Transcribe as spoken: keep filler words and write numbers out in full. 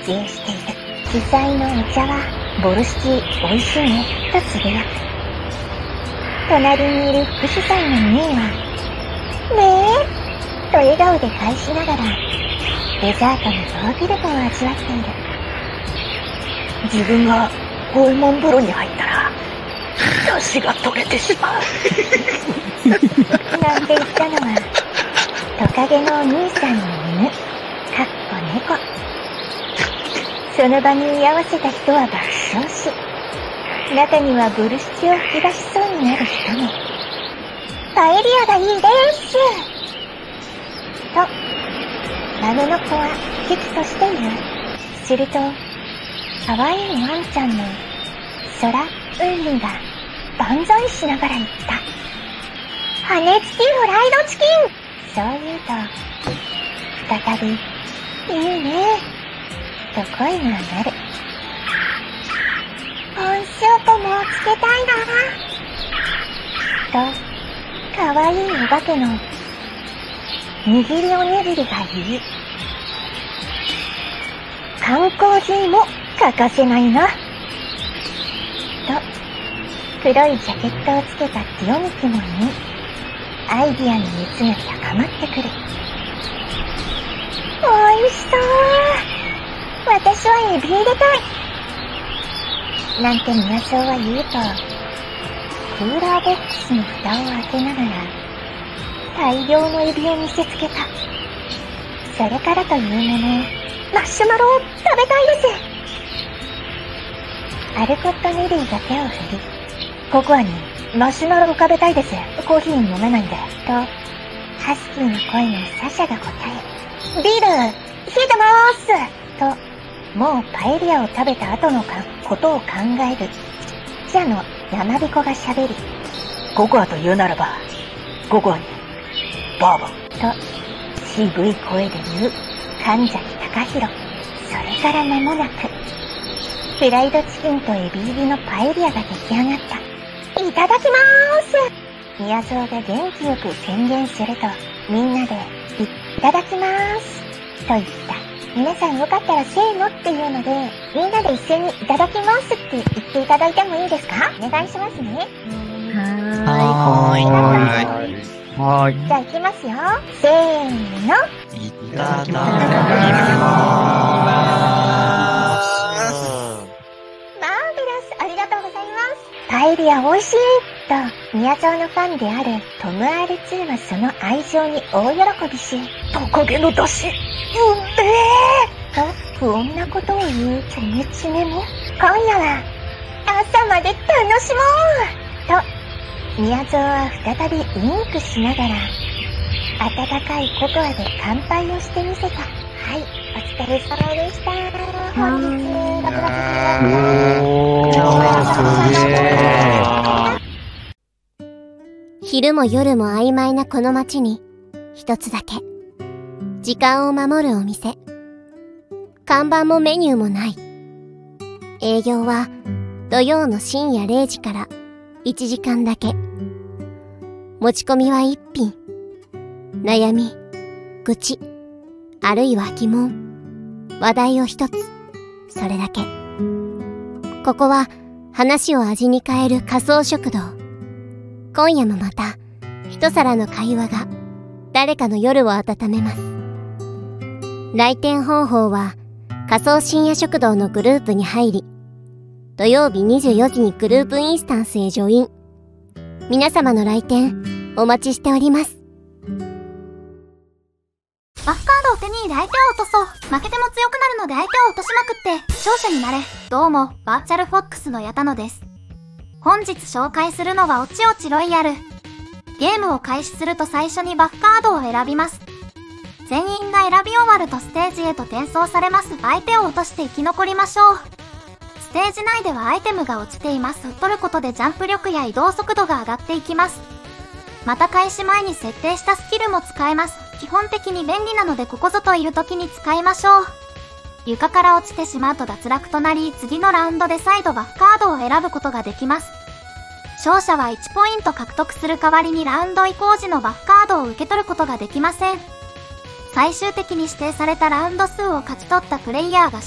営している。記載のお茶はボルシチおいしいねとつぶやく。隣にいる副主催のミーはねえと笑顔で返しながらデザートのヨーグルトを味わっている。 自分がゴエモン風呂に入ったら出汁が取れてしまうなんて言ったのはトカゲのお兄さんの犬かっこ猫。その場に居合わせた人は爆笑し、中にはボルシチを吹き出しそうになる人も。パエリアがいいですとマヌの子は危機として言う。するとかわいいワンちゃんのソラ・ウンリンが万歳しながら言った。羽根付きフライドチキン。そう言うと再びいいねと声が上がる。ポンショートもつけたいなとかわいいお化けの握りおにぎりが言う。缶コーヒーも欠かせないなと黒いジャケットをつけたティオミキも言い、アイディアの熱が高まってくる。おいしそう。私はエビ入れたいなんて宮荘は言うと、クーラーボックスの蓋を開けながら大量のエビを見せつけた。それからというもの、マッシュマロを食べたいです。アルコット・ネリーが手を振り、ココアにマシュマロを食べたいです。コーヒー飲めないんで。と、ハスキーの声のサシャが答え、ビール、冷えてまーすと、もうパエリアを食べた後のかことを考える、ちっちゃの山彦が喋り、 ココアと言うならば、ココアに、バーボン。 と、渋い声で言う、神崎隆弘。それから間もなく、フライドチキンとエビ入りのパエリアが出来上がった。いただきまーす。宮蔵が元気よく宣言すると、みんなで、いただきまーす。と言った。皆さんよかったらせーのっていうので、みんなで一斉にいただきますって言っていただいてもいいですか？お願いしますね。 はーい。 はーい。 はーい。 じゃあ行きますよ。せーの。 いただきます。 パエリア美味しいと、宮蔵のファンであるトム アールツー はその愛情に大喜びし、 トカゲの出汁、うんめーと不穏なことを言うチョメチメも、今夜は朝まで楽しもうと、宮蔵は再びウインクしながら、温かいココアで乾杯をしてみせた。はい、お疲れ様でした。本日、ろくがつ昼も夜も曖昧なこの街に一つだけ時間を守るお店。看板もメニューもない。営業は土曜の深夜れいじからいちじかんだけ。持ち込みは一品。悩み、愚痴、あるいは疑問、話題を一つ。それだけ。ここは話を味に変える仮想食堂。今夜もまた一皿の会話が誰かの夜を温めます。来店方法は仮想深夜食堂のグループに入り、土曜日にじゅうよじにグループインスタンスへジョイン。皆様の来店お待ちしております。 バフカードを手に入れ相手を落とそう。負けても強くなるので相手を落としまくって勝者になれ。どうも、バーチャルフォックスの矢田野です。本日紹介するのはおちおちロイヤル。ゲームを開始すると最初にバフカードを選びます。全員が選び終わるとステージへと転送されます。相手を落として生き残りましょう。ステージ内ではアイテムが落ちています。取ることでジャンプ力や移動速度が上がっていきます。また開始前に設定したスキルも使えます。基本的に便利なのでここぞといる時に使いましょう。床から落ちてしまうと脱落となり、次のラウンドで再度バフカードを選ぶことができます。勝者はいちポイント獲得する代わりにラウンド移行時のバフカードを受け取ることができません。最終的に指定されたラウンド数を勝ち取ったプレイヤーが